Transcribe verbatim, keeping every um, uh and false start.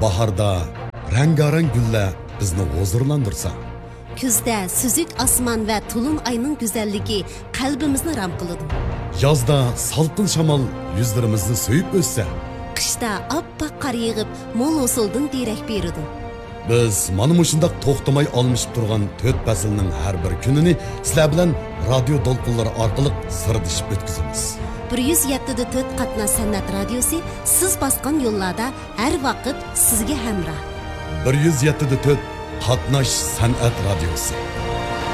Baharda rengarenk güllər bizni huzurlandırsa. Kuzda süzük asman ve tulum ayının güzelliği kalbimizni ram kılıdı. Yazda salqin shamol yüzlerimizni söyüp ötse. Qishda oppoq qar yig'ib, mo'l usuldan derak berdi. Biz mana mushundaq to'xtamay olmishib turgan to'rt faslning har bir kunini sizlar bilan radio to'lqinlari orqali sirdishib o'tkazamiz. bir yuz yetti nuqta to'rt qatna san'at radiosi siz bosgan yo'llarda har vaqt sizga hamroh. bir yuz yetti nuqta to'rt qatnash san'at radiosi.